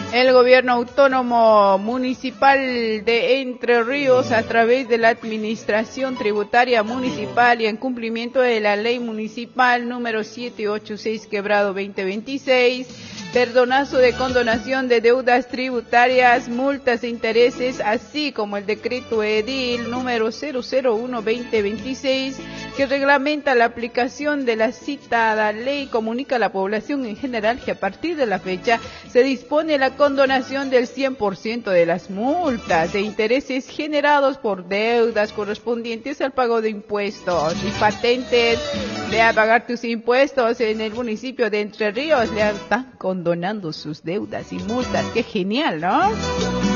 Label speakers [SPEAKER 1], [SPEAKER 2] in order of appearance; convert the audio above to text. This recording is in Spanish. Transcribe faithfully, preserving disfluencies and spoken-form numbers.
[SPEAKER 1] El gobierno autónomo municipal de Entre Ríos, a través de la Administración Tributaria Municipal y en cumplimiento de la Ley Municipal número setecientos ochenta y seis, quebrado veinte veintiséis, perdonazo de condonación de deudas tributarias, multas e intereses, así como el decreto edil número cero cero uno barra veinte veintiséis, que reglamenta la aplicación de la citada ley, comunica a la población en general que a partir de la fecha se dispone la condonación del cien por ciento de las multas e intereses generados por deudas correspondientes al pago de impuestos y patentes. De a pagar tus impuestos en el municipio de Entre Ríos, le están condonando sus deudas y multas. ¡Qué genial!, ¿no?